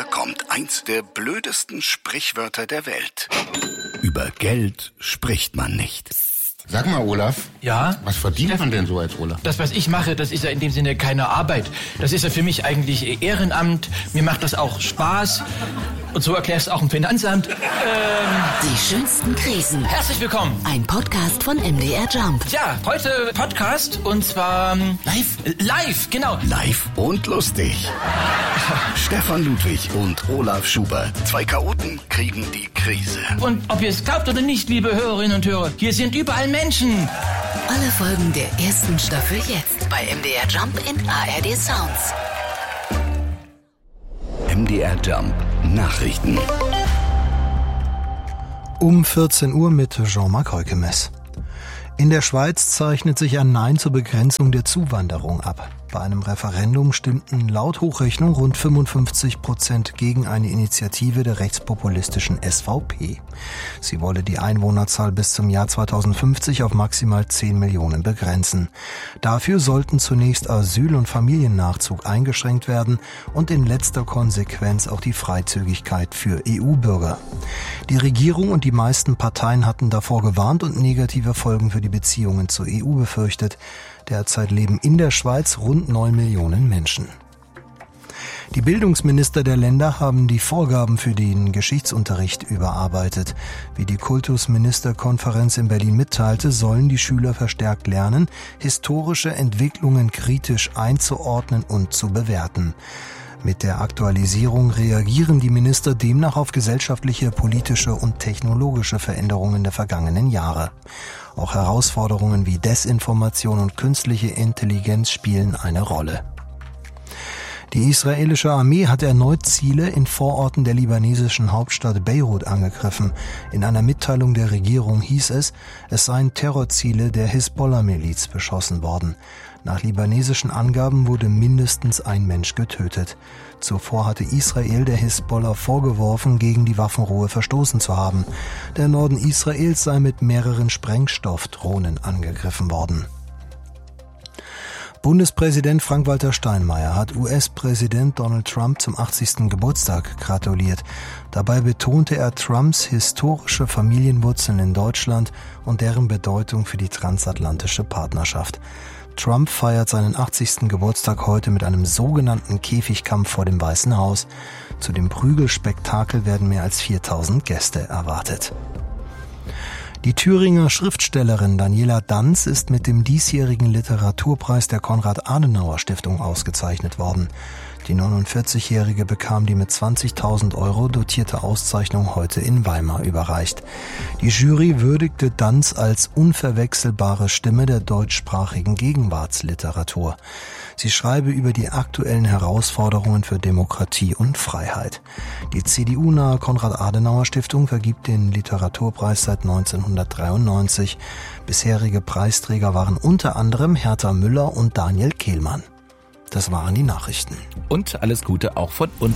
Hier kommt eins der blödesten Sprichwörter der Welt. Über Geld spricht man nicht. Sag mal, Olaf. Ja? Was verdient man denn so als Olaf? Das, was ich mache, das ist ja in dem Sinne keine Arbeit. Das ist ja für mich eigentlich Ehrenamt. Mir macht das auch Spaß. Und so erklärst du auch im Finanzamt. Die schönsten Krisen. Herzlich willkommen. Ein Podcast von MDR Jump. Ja, heute Podcast und zwar... Live? Live, genau. Live und lustig. Stefan Ludwig und Olaf Schubert. Zwei Chaoten kriegen die Krise. Und ob ihr es glaubt oder nicht, liebe Hörerinnen und Hörer, hier sind überall Menschen. Alle Folgen der ersten Staffel jetzt bei MDR Jump in ARD Sounds. MDR Jump Nachrichten. Um 14 Uhr mit Jean-Marc Heukemes. In der Schweiz zeichnet sich ein Nein zur Begrenzung der Zuwanderung ab. Bei einem Referendum stimmten laut Hochrechnung rund 55% gegen eine Initiative der rechtspopulistischen SVP. Sie wolle die Einwohnerzahl bis zum Jahr 2050 auf maximal 10 Millionen begrenzen. Dafür sollten zunächst Asyl- und Familiennachzug eingeschränkt werden und in letzter Konsequenz auch die Freizügigkeit für EU-Bürger. Die Regierung und die meisten Parteien hatten davor gewarnt und negative Folgen für die Beziehungen zur EU befürchtet. Derzeit leben in der Schweiz rund 9 Millionen Menschen. Die Bildungsminister der Länder haben die Vorgaben für den Geschichtsunterricht überarbeitet. Wie die Kultusministerkonferenz in Berlin mitteilte, sollen die Schüler verstärkt lernen, historische Entwicklungen kritisch einzuordnen und zu bewerten. Mit der Aktualisierung reagieren die Minister demnach auf gesellschaftliche, politische und technologische Veränderungen der vergangenen Jahre. Auch Herausforderungen wie Desinformation und künstliche Intelligenz spielen eine Rolle. Die israelische Armee hat erneut Ziele in Vororten der libanesischen Hauptstadt Beirut angegriffen. In einer Mitteilung der Regierung hieß es seien Terrorziele der Hisbollah-Miliz beschossen worden. Nach libanesischen Angaben wurde mindestens ein Mensch getötet. Zuvor hatte Israel der Hisbollah vorgeworfen, gegen die Waffenruhe verstoßen zu haben. Der Norden Israels sei mit mehreren Sprengstoffdrohnen angegriffen worden. Bundespräsident Frank-Walter Steinmeier hat US-Präsident Donald Trump zum 80. Geburtstag gratuliert. Dabei betonte er Trumps historische Familienwurzeln in Deutschland und deren Bedeutung für die transatlantische Partnerschaft. Trump feiert seinen 80. Geburtstag heute mit einem sogenannten Käfigkampf vor dem Weißen Haus. Zu dem Prügelspektakel werden mehr als 4000 Gäste erwartet. Die Thüringer Schriftstellerin Daniela Danz ist mit dem diesjährigen Literaturpreis der Konrad-Adenauer-Stiftung ausgezeichnet worden. Die 49-Jährige bekam die mit 20.000 € dotierte Auszeichnung heute in Weimar überreicht. Die Jury würdigte Danz als unverwechselbare Stimme der deutschsprachigen Gegenwartsliteratur. Sie schreibe über die aktuellen Herausforderungen für Demokratie und Freiheit. Die CDU-nahe Konrad-Adenauer-Stiftung vergibt den Literaturpreis seit 1993. Bisherige Preisträger waren unter anderem Hertha Müller und Daniel Kehlmann. Das waren die Nachrichten. Und alles Gute auch von uns.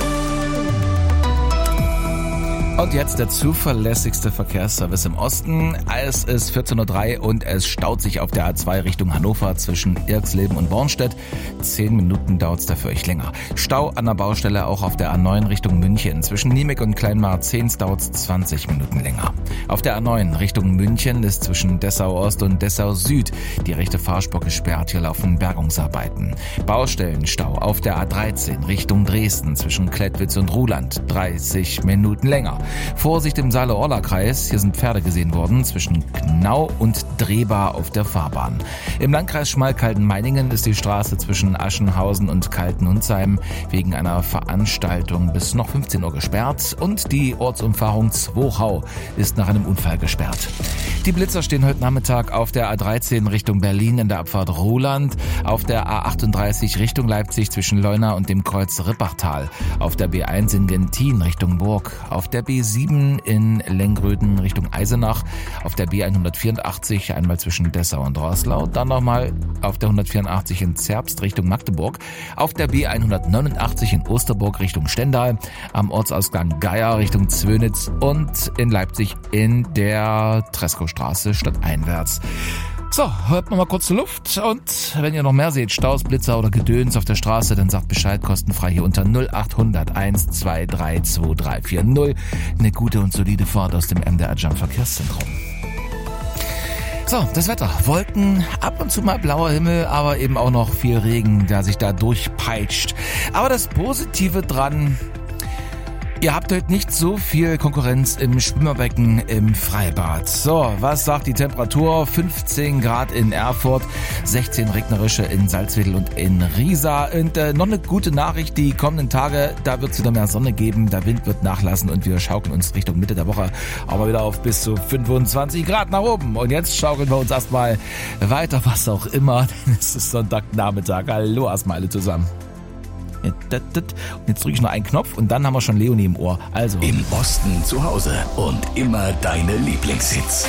Und jetzt der zuverlässigste Verkehrsservice im Osten. Es ist 14.03 Uhr und es staut sich auf der A2 Richtung Hannover zwischen Irxleben und Bornstedt. 10 Minuten dauert es dafür echt länger. Stau an der Baustelle auch auf der A9 Richtung München. Zwischen Niemek und Kleinmarzehns dauert es 20 Minuten länger. Auf der A9 Richtung München ist zwischen Dessau Ost und Dessau Süd die rechte Fahrspur gesperrt. Hier laufen Bergungsarbeiten. Baustellenstau auf der A13 Richtung Dresden zwischen Klettwitz und Ruhland. 30 Minuten länger. Vorsicht im Saale-Orla-Kreis, hier sind Pferde gesehen worden, zwischen Knau und Drehbar auf der Fahrbahn. Im Landkreis Schmalkalden-Meiningen ist die Straße zwischen Aschenhausen und Kalten-Hunsheim wegen einer Veranstaltung bis noch 15 Uhr gesperrt und die Ortsumfahrung Zwochau ist nach einem Unfall gesperrt. Die Blitzer stehen heute Nachmittag auf der A13 Richtung Berlin in der Abfahrt Roland, auf der A38 Richtung Leipzig zwischen Leuna und dem Kreuz Rippachtal, auf der B1 in Gentin Richtung Burg, auf der B7 in Lengröden Richtung Eisenach, auf der B184 einmal zwischen Dessau und Roßlau, dann nochmal auf der 184 in Zerbst Richtung Magdeburg, auf der B189 in Osterburg Richtung Stendal, am Ortsausgang Geier Richtung Zwönitz und in Leipzig in der Treskostraße stadteinwärts. So, hört mal kurz zur Luft und wenn ihr noch mehr seht, Staus, Blitzer oder Gedöns auf der Straße, dann sagt Bescheid, kostenfrei hier unter 0800 123 2340. Eine gute und solide Fahrt aus dem MDR Jump Verkehrszentrum. So, das Wetter. Wolken, ab und zu mal blauer Himmel, aber eben auch noch viel Regen, der sich da durchpeitscht. Aber das Positive dran: ihr habt heute nicht so viel Konkurrenz im Schwimmerbecken im Freibad. So, was sagt die Temperatur? 15 Grad in Erfurt, 16 regnerische in Salzwedel und in Riesa. Und noch eine gute Nachricht, die kommenden Tage, da wird es wieder mehr Sonne geben, der Wind wird nachlassen und wir schaukeln uns Richtung Mitte der Woche aber wieder auf bis zu 25 Grad nach oben. Und jetzt schaukeln wir uns erstmal weiter, was auch immer, denn es ist Sonntagnachmittag. Hallo erstmal alle zusammen. Und jetzt drücke ich noch einen Knopf und dann haben wir schon Leonie im Ohr. Also im Osten zu Hause und immer deine Lieblingshits.